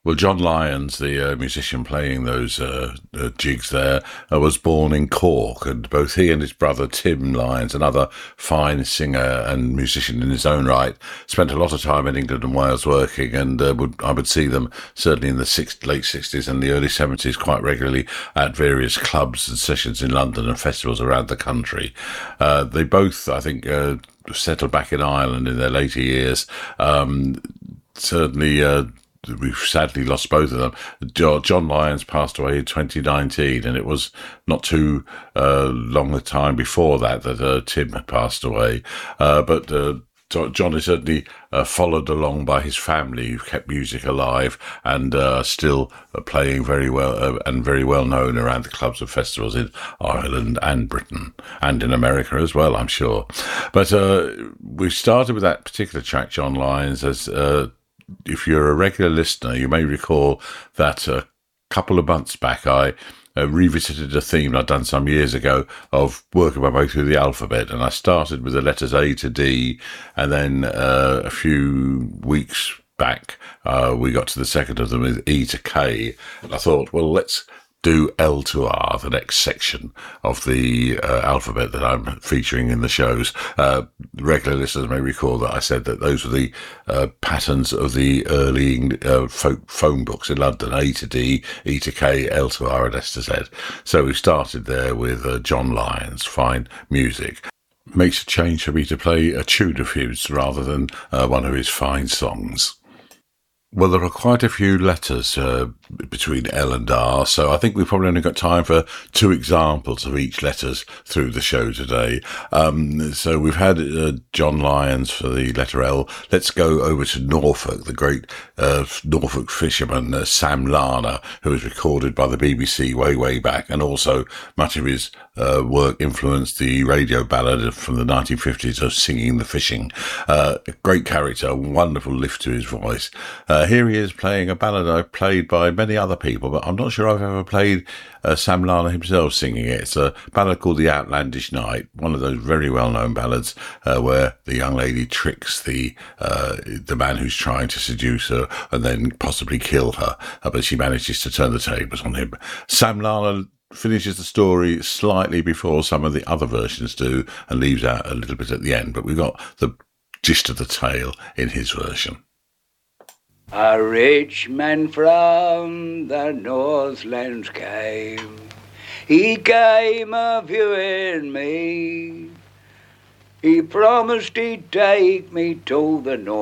Well, John Lyons, the musician playing those jigs there, was born in Cork, and both he and his brother Tim Lyons, another fine singer and musician in his own right, spent a lot of time in England and Wales working, and I would see them certainly in the late 60s and the early 70s quite regularly at various clubs and sessions in London and festivals around the country. They both, I think, settled back in Ireland in their later years. Certainly, we've sadly lost both of them. John Lyons passed away in 2019, and it was not too long a time before that Tim had passed away. But John is certainly followed along by his family, who kept music alive and still playing very well and very well known around the clubs and festivals in Ireland and Britain and in America as well, I'm sure. But we started with that particular track, John Lyons, as if you're a regular listener, you may recall that a couple of months back I revisited a theme I'd done some years ago of working my way through the alphabet, and I started with the letters A to D, and then a few weeks back we got to the second of them with E to K, and I thought, well, let's do L to R, the next section of the alphabet that I'm featuring in the shows. Regular listeners may recall that I said that those were the patterns of the early folk phone books in London: A to D, E to K, L to R, and S to Z. So we started there with John Lyons, fine music. Makes a change for me to play a tune of his rather than one of his fine songs. Well, there are quite a few letters between L and R, so I think we've probably only got time for two examples of each letters through the show today. So we've had John Lyons for the letter L. Let's go over to Norfolk, the great Norfolk fisherman Sam Larner, who was recorded by the BBC way back, and also much of his work influenced the radio ballad from the 1950s of Singing the Fishing. A great character, wonderful lift to his voice. Here he is playing a ballad I've played by many other people, but I'm not sure I've ever played Sam Larner himself singing it. It's a ballad called The Outlandish Night, one of those very well-known ballads where the young lady tricks the man who's trying to seduce her and then possibly kill her, but she manages to turn the tables on him. Sam Larner finishes the story slightly before some of the other versions do and leaves out a little bit at the end, but we've got the gist of the tale in his version. A rich man from the Northlands came. He came a-viewing me. He promised he'd take me to the north.